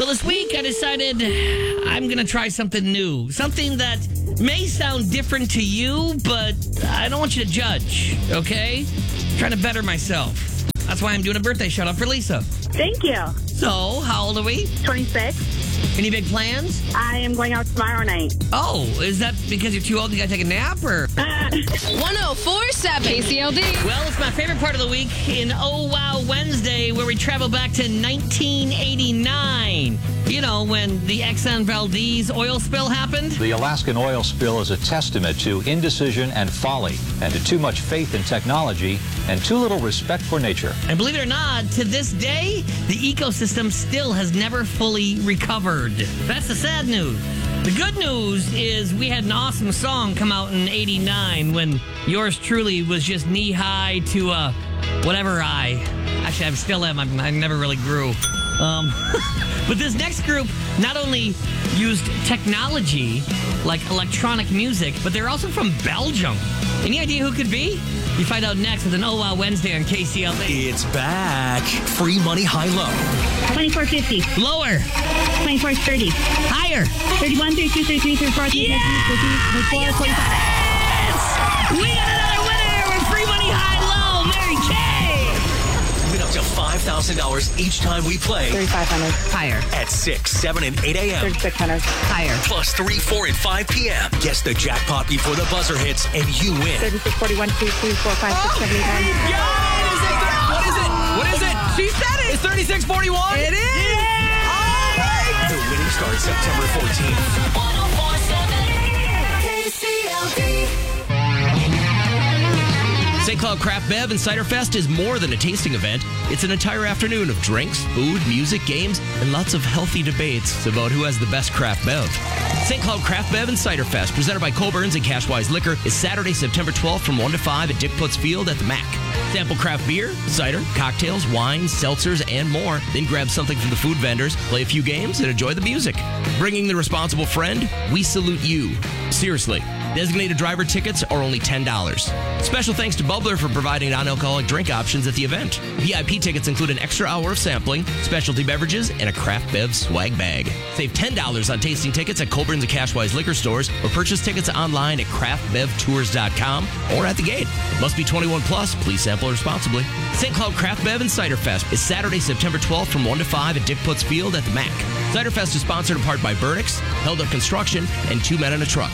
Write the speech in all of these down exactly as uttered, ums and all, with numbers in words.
So this week I decided I'm going to try something new. Something that may sound different to you, but I don't want you to judge, okay? I'm trying to better myself. That's why I'm doing a birthday shout-out for Lisa. Thank you. So, how old are we? twenty-six. Any big plans? I am going out tomorrow night. Oh, is that because you're too old and you got to take a nap, or? one oh four point seven K C L D. Well, it's my favorite part of the week in Oh Wow Wednesday, where we travel back to nineteen eighty-nine. You know, when the Exxon Valdez oil spill happened? The Alaskan oil spill is a testament to indecision and folly, and to too much faith in technology and too little respect for nature. And believe it or not, to this day, the ecosystem still has never fully recovered. That's the sad news. The good news is we had an awesome song come out in eighty-nine when yours truly was just knee-high to uh, whatever I... Actually, I still am. I'm, I never really grew. Um, but this next group not only used technology, like electronic music, but they're also from Belgium. Any idea who could be? You find out next with an Oh Wow Wednesday on K C L D. It's back. Free money high-low. twenty-four fifty. Lower. twenty-four thirty. Higher. thirty-one, thirty-two, thirty-three, thirty-four, thirty-five, thirty-six, thirty-four, forty-five. We got another winner with free money high-low. Mary Kay. Win up to five thousand dollars each time we play thirty-five hundred. Higher. at six, seven, and eight a.m. thirty-six hundred. Higher. Plus three, four, and five p.m. Guess the jackpot before the buzzer hits, and you win. thirty-six, forty-one, two, three, four, five, six, seven, eight, nine. What is it? What is it? She said it. It's thirty-six forty-one? It is. All right. The winning starts September fourteenth. Saint Cloud Craft Bev and Cider Fest is more than a tasting event. It's an entire afternoon of drinks, food, music, games, and lots of healthy debates about who has the best craft bev. Saint Cloud Craft Bev and Cider Fest, presented by Coborn's and Cashwise Liquor, is Saturday, September twelfth from one to five at Dick Putz Field at the Mac. Sample craft beer, cider, cocktails, wines, seltzers, and more. Then grab something from the food vendors, play a few games, and enjoy the music. Bringing the responsible friend, we salute you. Seriously. Designated driver tickets are only ten dollars. Special thanks to Bubbler for providing non-alcoholic drink options at the event. V I P tickets include an extra hour of sampling, specialty beverages, and a craft bev swag bag. Save ten dollars on tasting tickets at Colburn's and Cashwise liquor stores, or purchase tickets online at craft bev tours dot com or at the gate. Must be twenty-one plus. Please sample responsibly. Saint Cloud Craft Bev and Cider Fest is Saturday, September twelfth from one to five at Dick Putz Field at the Mac. Cider Fest is sponsored in part by Burnix, Held Up Construction, and Two Men in a Truck.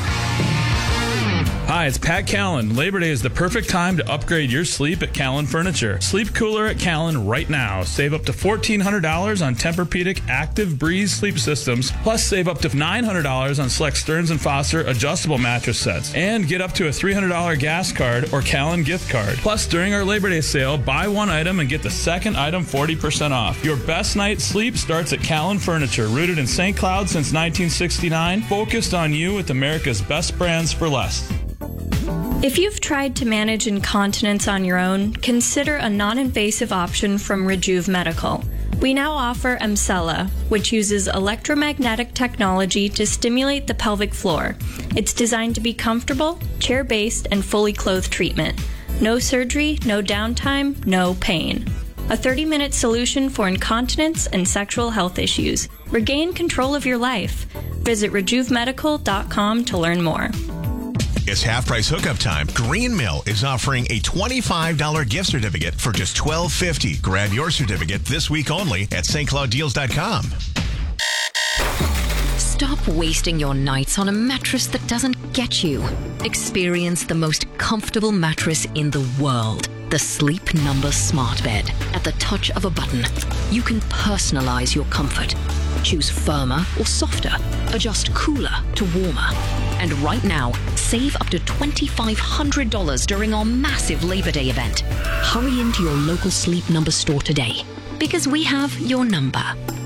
Hi, it's Pat Callan. Labor Day is the perfect time to upgrade your sleep at Callan Furniture. Sleep cooler at Callan right now. Save up to fourteen hundred dollars on Tempur-Pedic Active Breeze sleep systems, plus save up to nine hundred dollars on select Stearns and Foster adjustable mattress sets, and get up to a three hundred dollars gas card or Callan gift card. Plus, during our Labor Day sale, buy one item and get the second item forty percent off. Your best night's sleep starts at Callan Furniture, rooted in Saint Cloud since nineteen sixty-nine, focused on you with America's best brands for less. If you've tried to manage incontinence on your own, consider a non-invasive option from Rejuve Medical. We now offer Emsella, which uses electromagnetic technology to stimulate the pelvic floor. It's designed to be comfortable, chair-based, and fully clothed treatment. No surgery, no downtime, no pain. A thirty-minute solution for incontinence and sexual health issues. Regain control of your life. Visit rejuve medical dot com to learn more. It's half-price hookup time. Green Mill is offering a twenty-five dollars gift certificate for just twelve fifty. Grab your certificate this week only at s t cloud deals dot com. Stop wasting your nights on a mattress that doesn't get you. Experience the most comfortable mattress in the world. The Sleep Number Smart Bed. At the touch of a button, you can personalize your comfort. Choose firmer or softer. Adjust cooler to warmer. And right now, save up to twenty-five hundred dollars during our massive Labor Day event. Hurry into your local Sleep Number store today, because we have your number.